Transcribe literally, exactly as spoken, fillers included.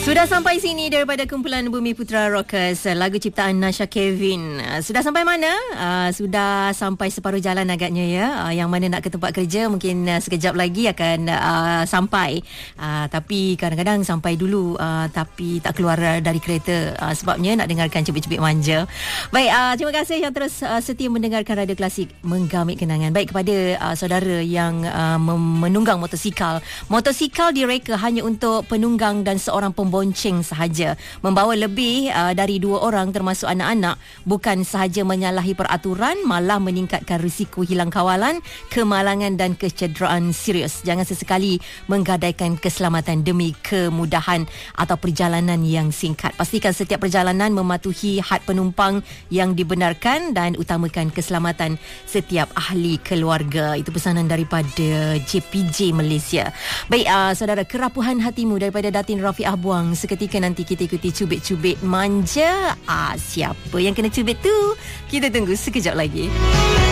Sudah sampai sini daripada kumpulan Bumi Putra Rockers, lagu ciptaan Nasha Kevin. Sudah sampai mana? Uh, sudah sampai separuh jalan agaknya ya. Uh, yang mana nak ke tempat kerja mungkin uh, sekejap lagi akan uh, sampai. Uh, tapi kadang-kadang sampai dulu uh, tapi tak keluar dari kereta uh, sebabnya nak dengarkan cubit-cubit manja. Baik, uh, terima kasih yang terus uh, setia mendengarkan Radio Klasik Menggamit Kenangan. Baik, kepada uh, saudara yang uh, menunggang motosikal. Motosikal direka hanya untuk penunggang dan seorang pembonceng sahaja. Membawa lebih uh, dari dua orang termasuk anak-anak bukan sahaja menyalahi peraturan, malah meningkatkan risiko hilang kawalan, kemalangan dan kecederaan serius. Jangan sesekali menggadaikan keselamatan demi kemudahan atau perjalanan yang singkat. Pastikan setiap perjalanan mematuhi had penumpang yang dibenarkan dan utamakan keselamatan setiap ahli keluarga. Itu pesanan daripada J P J Malaysia. Baik, uh, saudara, kerapuhan hatimu daripada Datin Rafiah Buang. Seketika nanti kita ikuti cubit-cubit manja. Ah, siapa yang kena cubit tu? Kita tunggu sekejap lagi.